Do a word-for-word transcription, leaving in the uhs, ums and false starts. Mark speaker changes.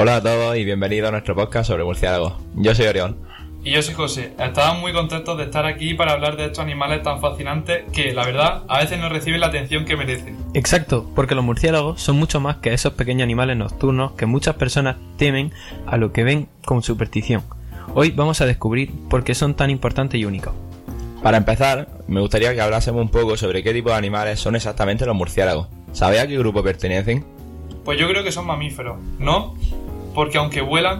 Speaker 1: Hola a todos y bienvenidos a nuestro podcast sobre murciélagos. Yo soy Orión.
Speaker 2: Y yo soy José. Estamos muy contentos de estar aquí para hablar de estos animales tan fascinantes que, la verdad, a veces no reciben la atención que merecen.
Speaker 3: Exacto, porque los murciélagos son mucho más que esos pequeños animales nocturnos que muchas personas temen a lo que ven con superstición. Hoy vamos a descubrir por qué son tan importantes y únicos.
Speaker 1: Para empezar, me gustaría que hablásemos un poco sobre qué tipo de animales son exactamente los murciélagos. ¿Sabéis a qué grupo pertenecen?
Speaker 2: Pues yo creo que son mamíferos, ¿no? Porque aunque vuelan,